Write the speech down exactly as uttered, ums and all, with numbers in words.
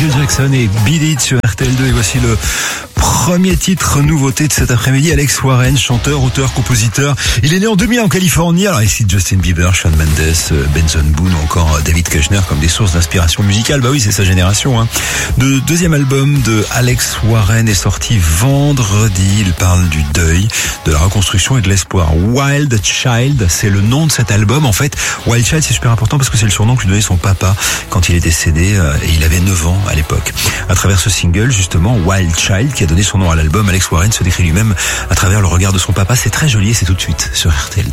Michael Jackson et Beat It sur R T L deux. Et voici le premier titre nouveauté de cet après-midi. Alex Warren, chanteur, auteur, compositeur. Il est né en deux mille en Californie. Alors ici Justin Bieber, Shawn Mendes, Benson Boone ou encore David Kushner comme des sources d'inspiration musicale. Bah oui, c'est sa génération. Hein. Le deuxième album de Alex Warren est sorti vendredi. Il parle du deuil, de la reconstruction et de l'espoir. Wild Child, c'est le nom de cet album. En fait, Wild Child, c'est super important parce que c'est le surnom que lui donnait son papa quand il est décédé et il avait neuf ans à l'époque. À travers ce single, justement, Wild Child, qui a donné son nom à l'album, Alex Warren se décrit lui-même à travers le regard de son papa. C'est très joli et c'est tout de suite sur R T L deux.